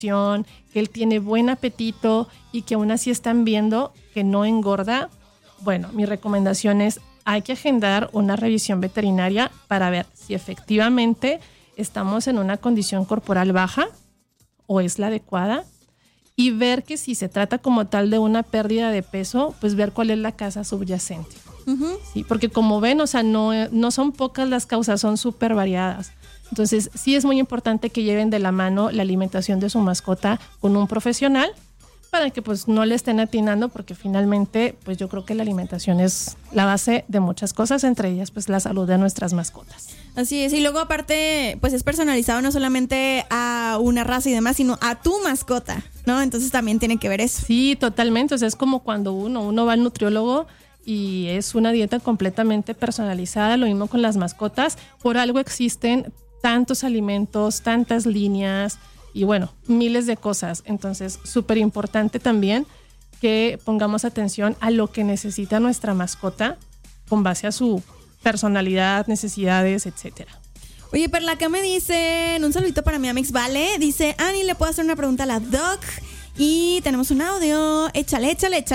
que él tiene buen apetito y que aún así están viendo que no engorda, bueno, mi recomendación es hay que agendar una revisión veterinaria para ver si efectivamente estamos en una condición corporal baja o es la adecuada y ver que si se trata como tal de una pérdida de peso, pues ver cuál es la causa subyacente. Uh-huh. Sí, porque como ven, o sea, no son pocas las causas, son súper variadas. Entonces, sí es muy importante que lleven de la mano la alimentación de su mascota con un profesional para que pues no le estén atinando, porque finalmente pues yo creo que la alimentación es la base de muchas cosas, entre ellas pues la salud de nuestras mascotas. Así es, y luego aparte pues es personalizado no solamente a una raza y demás, sino a tu mascota, ¿no? Entonces también tiene que ver eso. Sí, totalmente, o sea, es como cuando uno va al nutriólogo y es una dieta completamente personalizada, lo mismo con las mascotas, por algo existen tantos alimentos, tantas líneas y bueno, miles de cosas. Entonces, súper importante también que pongamos atención a lo que necesita nuestra mascota con base a su personalidad, necesidades, etcétera. Oye, Perla, acá me dicen, un saludito para mi Amix Vale, dice, Ani, ¿le puedo hacer una pregunta a la Doc? Y tenemos un audio, échale.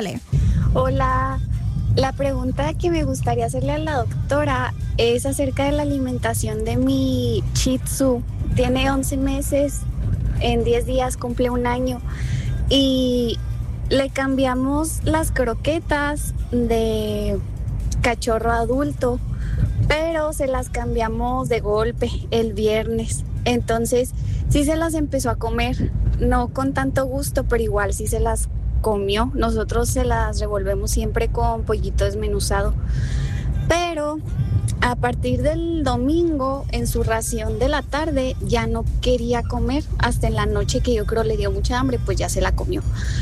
Hola, la pregunta que me gustaría hacerle a la doctora es acerca de la alimentación de mi Shih Tzu. Tiene 11 meses, en 10 días cumple 1 año y le cambiamos las croquetas de cachorro adulto, pero se las cambiamos de golpe el viernes. Entonces sí se las empezó a comer, no con tanto gusto, pero igual sí se las comió. Nosotros se las revolvemos siempre con pollito desmenuzado, pero a partir del domingo en su ración de la tarde ya no quería comer, hasta en la noche que yo creo le dio mucha hambre, pues ya se la comió.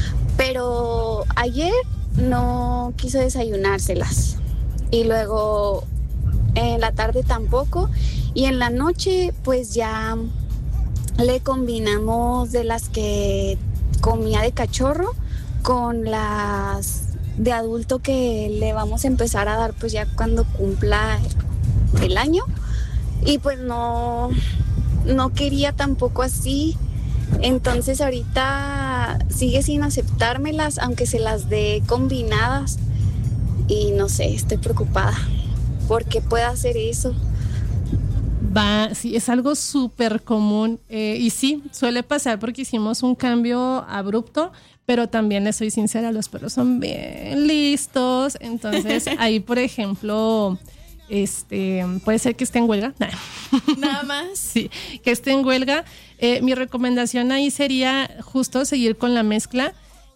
Pero ayer no quiso desayunárselas y luego en la tarde tampoco, y en la noche pues ya le combinamos de las que comía de cachorro con las de adulto que le vamos a empezar a dar pues ya cuando cumpla el año, y pues no quería tampoco así. Entonces ahorita sigue sin aceptármelas aunque se las dé combinadas y no sé, estoy preocupada porque pueda hacer eso. Sí, es algo súper común y sí, suele pasar porque hicimos un cambio abrupto, pero también les soy sincera, los perros son bien listos. Entonces ahí, por ejemplo, puede ser que esté en huelga. Nada más. Sí, que esté en huelga. Mi recomendación ahí sería justo seguir con la mezcla.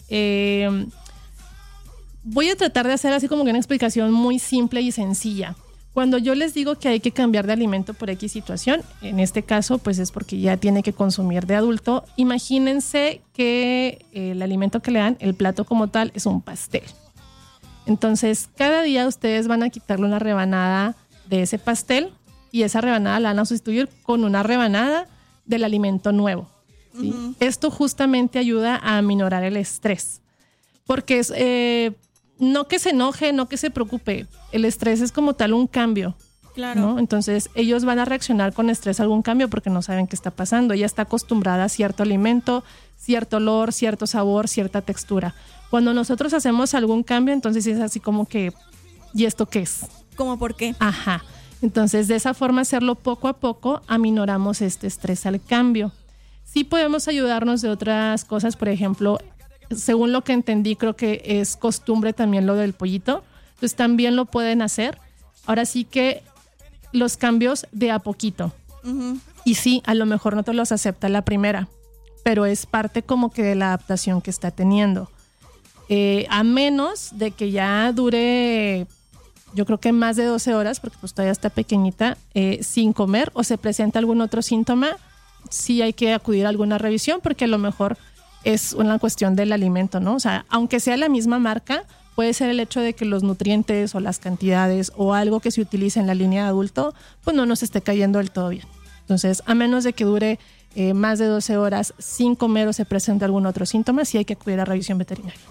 Voy a tratar de hacer así como que una explicación muy simple y sencilla. Cuando yo les digo que hay que cambiar de alimento por X situación, en este caso pues es porque ya tiene que consumir de adulto. Imagínense que el alimento que le dan, el plato como tal, es un pastel. Entonces cada día ustedes van a quitarle una rebanada de ese pastel y esa rebanada la van a sustituir con una rebanada del alimento nuevo, ¿sí? Uh-huh. Esto justamente ayuda a aminorar el estrés, porque es... no que se enoje, no que se preocupe. El estrés es como tal un cambio. Claro. ¿No? Entonces ellos van a reaccionar con estrés a algún cambio porque no saben qué está pasando. Ella está acostumbrada a cierto alimento, cierto olor, cierto sabor, cierta textura. Cuando nosotros hacemos algún cambio, entonces es así como que, ¿y esto qué es? ¿Cómo por qué? Ajá. Entonces de esa forma hacerlo poco a poco, aminoramos este estrés al cambio. Sí podemos ayudarnos de otras cosas, por ejemplo, según lo que entendí, creo que es costumbre también lo del pollito. Entonces también lo pueden hacer. Ahora sí que los cambios de a poquito. Uh-huh. Y sí, a lo mejor no te los acepta la primera, pero es parte como que de la adaptación que está teniendo. A menos de que ya dure, yo creo que más de 12 horas, porque pues todavía está pequeñita, sin comer o se presenta algún otro síntoma, sí hay que acudir a alguna revisión porque a lo mejor es una cuestión del alimento, ¿no? O sea, aunque sea la misma marca, puede ser el hecho de que los nutrientes o las cantidades o algo que se utiliza en la línea de adulto, pues no nos esté cayendo del todo bien. Entonces, a menos de que dure más de 12 horas sin comer o se presente algún otro síntoma, sí hay que acudir a revisión veterinaria.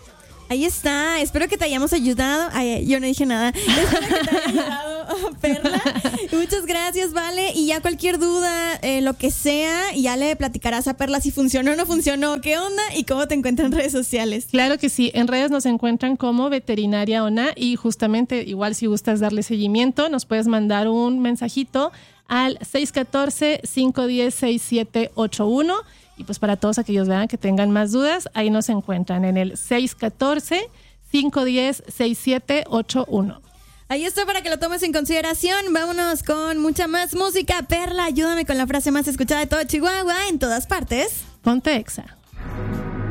Ahí está, espero que te hayamos ayudado. Ay, yo no dije nada. Espero que te haya ayudado, Perla. Muchas gracias, Vale. Y ya cualquier duda, lo que sea, ya le platicarás a Perla si funcionó o no funcionó, qué onda y cómo te encuentran en redes sociales. Claro que sí, en redes nos encuentran como Veterinaria ONA y justamente igual si gustas darle seguimiento, nos puedes mandar un mensajito al 614-510-6781. Y pues para todos aquellos que tengan más dudas, ahí nos encuentran en el 614-510-6781. Ahí está para que lo tomes en consideración. Vámonos con mucha más música. Perla, ayúdame con la frase más escuchada de todo Chihuahua, en todas partes. Ponte Exa.